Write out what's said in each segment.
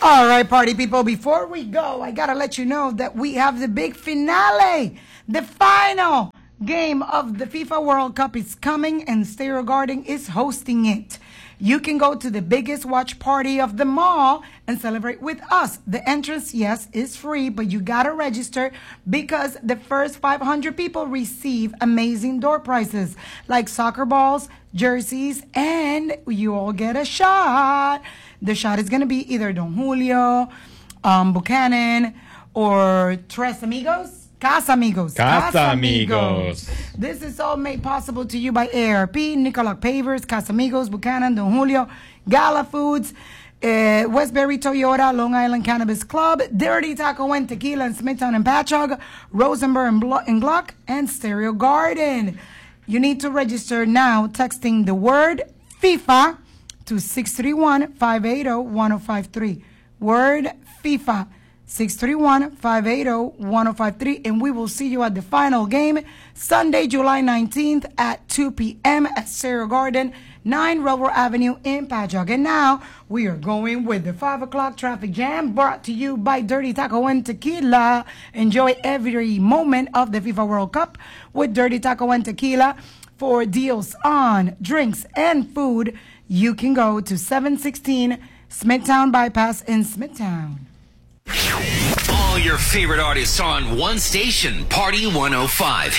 All right, party people, before we go, I gotta let you know that we have the big finale. The final game of the FIFA World Cup is coming and Stereo Garden is hosting it. You can go to the biggest watch party of them all and celebrate with us. The entrance, yes, is free, but you gotta register because the first 500 people receive amazing door prizes like soccer balls, jerseys, and you all get a shot. The shot is gonna be either Don Julio, Buchanan, or Tres Amigos. Casamigos. This is all made possible to you by AARP, Nicolak Pavers, Casamigos, Buchanan, Don Julio, Gala Foods, Westbury Toyota, Long Island Cannabis Club, Dirty Taco and Tequila in Smithtown and Patchogue, Rosenberg and Gluck, and Stereo Garden. You need to register now texting the word FIFA to 631-580-1053. Word FIFA. 631-580-1053, and we will see you at the final game Sunday, July 19th at 2 p.m. at Stereo Garden, 9 Railroad Avenue in Patchogue. And now we are going with the 5 o'clock traffic jam brought to you by Dirty Taco and Tequila. Enjoy every moment of the FIFA World Cup with Dirty Taco and Tequila. For deals on drinks and food, you can go to 716 Smithtown Bypass in Smithtown. All your favorite artists on one station, Party 105.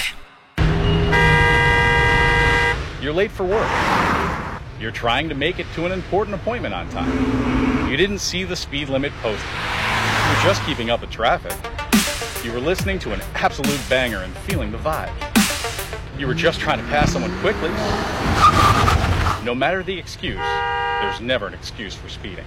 You're late for work. You're trying to make it to an important appointment on time. You didn't see the speed limit posted. You're just keeping up with traffic. You were listening to an absolute banger and feeling the vibe. You were just trying to pass someone quickly. No matter the excuse, there's never an excuse for speeding.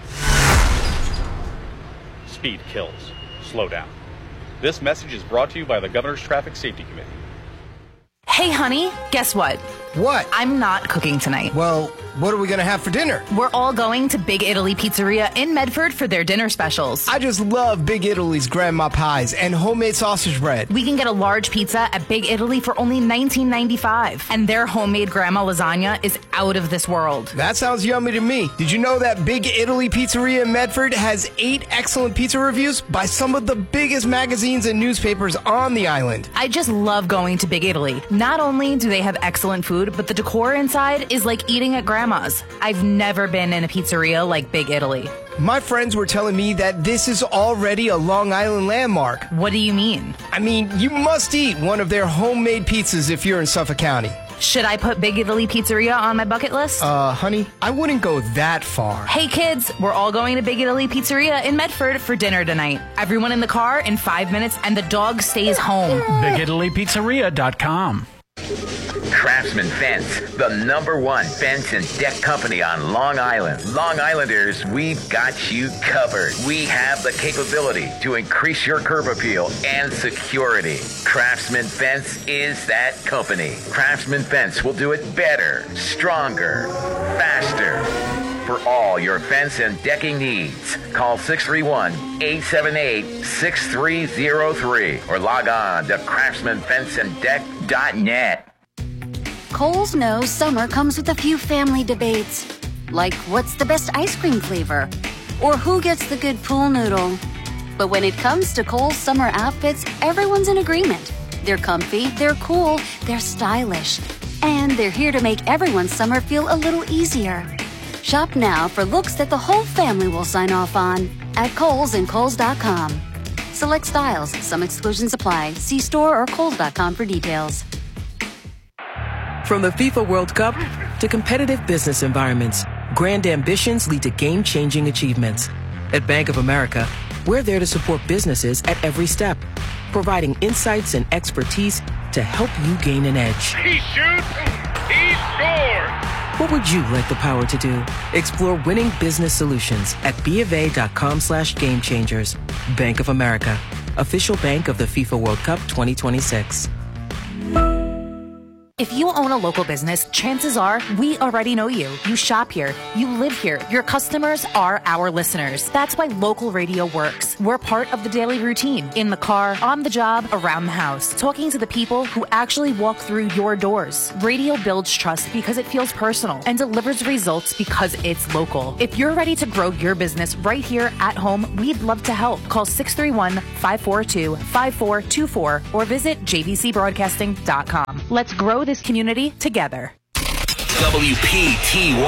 Speed kills. Slow down. This message is brought to you by the Governor's Traffic Safety Committee. Hey, honey, guess what? What? I'm not cooking tonight. Well, what are we going to have for dinner? We're all going to Big Italy Pizzeria in Medford for their dinner specials. I just love Big Italy's grandma pies and homemade sausage bread. We can get a large pizza at Big Italy for only $19.95. And their homemade grandma lasagna is out of this world. That sounds yummy to me. Did you know that Big Italy Pizzeria in Medford has 8 excellent pizza reviews by some of the biggest magazines and newspapers on the island? I just love going to Big Italy. Not only do they have excellent food, but the decor inside is like eating at grandma's. I've never been in a pizzeria like Big Italy. My friends were telling me that this is already a Long Island landmark. What do you mean? I mean, you must eat one of their homemade pizzas if you're in Suffolk County. Should I put Big Italy Pizzeria on my bucket list? Honey, I wouldn't go that far. Hey kids, we're all going to Big Italy Pizzeria in Medford for dinner tonight. Everyone in the car in 5 minutes and the dog stays home. BigItalyPizzeria.com. Craftsman Fence, the #1 fence and deck company on Long Island. Long Islanders, we've got you covered. We have the capability to increase your curb appeal and security. Craftsman Fence is that company. Craftsman Fence will do it better, stronger, faster. For all your fence and decking needs, call 631-878-6303 or log on to craftsmanfenceanddeck.net. Kohl's knows summer comes with a few family debates, like what's the best ice cream flavor, or who gets the good pool noodle. But when it comes to Kohl's summer outfits, everyone's in agreement. They're comfy, they're cool, they're stylish, and they're here to make everyone's summer feel a little easier. Shop now for looks that the whole family will sign off on at Kohl's and Kohl's.com. Select styles, some exclusions apply. See store or Kohl's.com for details. From the FIFA World Cup to competitive business environments, grand ambitions lead to game-changing achievements. At Bank of America, we're there to support businesses at every step, providing insights and expertise to help you gain an edge. He shoots, he scores! What would you like the power to do? Explore winning business solutions at BofA.com/gamechangers. Bank of America, official bank of the FIFA World Cup 2026. If you own a local business, chances are we already know you. You shop here. You live here. Your customers are our listeners. That's why local radio works. We're part of the daily routine. In the car, on the job, around the house. Talking to the people who actually walk through your doors. Radio builds trust because it feels personal and delivers results because it's local. If you're ready to grow your business right here at home, we'd love to help. Call 631-542-5424 or visit jbcbroadcasting.com. Let's grow this community together. WPTY.